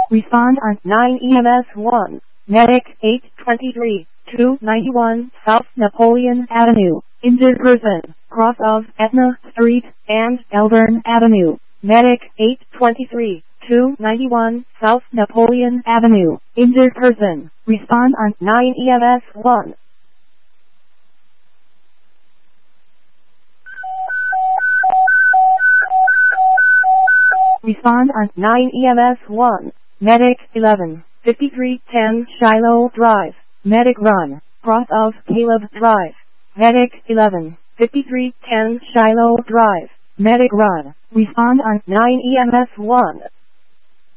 Respond on 9 EMS 1. Medic 823, 291 South Napoleon Avenue. Injured person, cross of Etna Street and Elburn Avenue. Medic 823, 291 South Napoleon Avenue. Injured person. Respond on 9 EMS 1. Respond on 9 EMS 1. Medic 11, 5310 Shiloh Drive. Medic run, cross of Caleb Drive. Medic 11, 5310 Shiloh Drive. Medic run. Respond on 9 EMS 1.